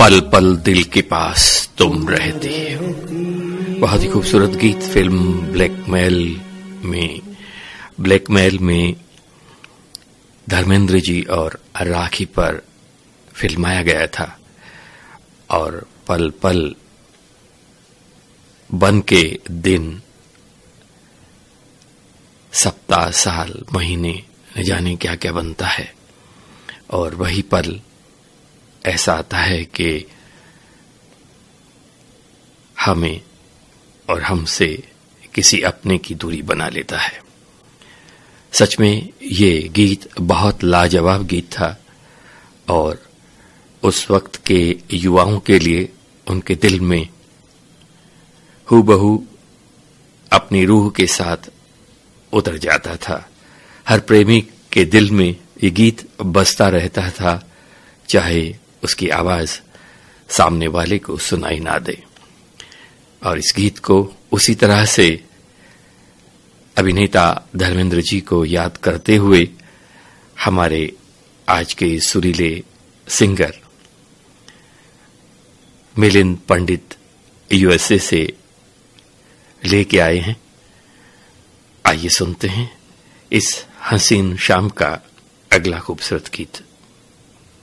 पल पल दिल के पास तुम रहती। बहुत ही खूबसूरत गीत फिल्म ब्लैकमेल में धर्मेंद्र जी और राखी पर फिल्माया गया था। और पल पल बन के दिन, सप्ताह, साल, महीने, न जाने क्या क्या बनता है। और वही पल ऐसा आता है कि हमें और हमसे किसी अपने की दूरी बना लेता है। सच में ये गीत बहुत लाजवाब गीत था और उस वक्त के युवाओं के लिए उनके दिल में हूबहू अपनी रूह के साथ उतर जाता था। हर प्रेमी के दिल में ये गीत बजता रहता था, चाहे उसकी आवाज सामने वाले को सुनाई ना दे। और इस गीत को उसी तरह से अभिनेता धर्मेंद्र जी को याद करते हुए हमारे आज के सुरीले सिंगर मिलिंद पंडित यूएसए से लेके आए हैं। आइए सुनते हैं इस हसीन शाम का अगला खूबसूरत गीत।